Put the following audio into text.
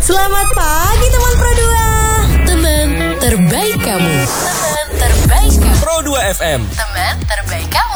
Selamat pagi teman Pro 2. Teman terbaik kamu. Teman terbaik kamu. Pro 2 FM. Teman terbaik kamu.